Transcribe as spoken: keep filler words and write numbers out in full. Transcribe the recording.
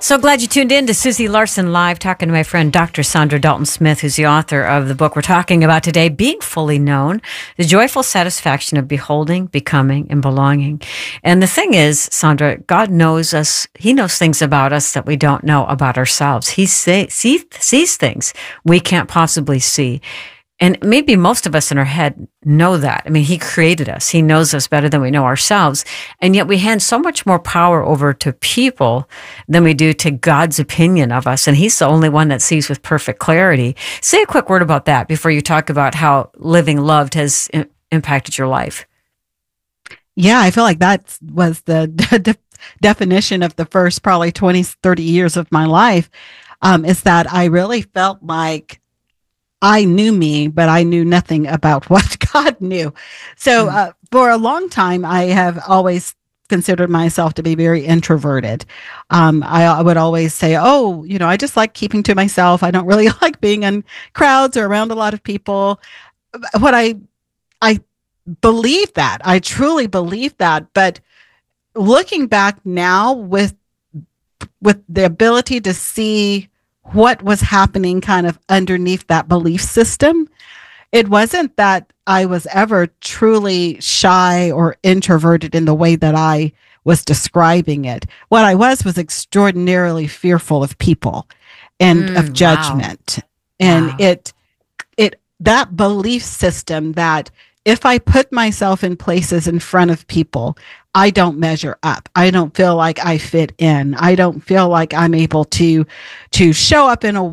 So glad you tuned in to Susie Larson Live, talking to my friend Doctor Sandra Dalton Smith, who's the author of the book we're talking about today, Being Fully Known, The Joyful Satisfaction of Beholding, Becoming, and Belonging. And the thing is, Sandra, God knows us. He knows things about us that we don't know about ourselves. He say, see, sees things we can't possibly see. And maybe most of us in our head know that. I mean, he created us. He knows us better than we know ourselves. And yet we hand so much more power over to people than we do to God's opinion of us. And he's the only one that sees with perfect clarity. Say a quick word about that before you talk about how living loved has i- impacted your life. Yeah, I feel like that was the de- definition of the first probably twenty, thirty years of my life, um, is that I really felt like I knew me, but I knew nothing about what God knew. So uh, for a long time, I have always considered myself to be very introverted. Um, I, I would always say, oh, you know, I just like keeping to myself. I don't really like being in crowds or around a lot of people. What I, I believe that, I truly believe that. But looking back now with, with the ability to see what was happening kind of underneath that belief system, it wasn't that I was ever truly shy or introverted in the way that I was describing it. What I was was extraordinarily fearful of people and Mm, of judgment. wow. And Wow. it, it, that belief system that if I put myself in places in front of people, I don't measure up. I don't feel like I fit in. I don't feel like I'm able to, to show up in a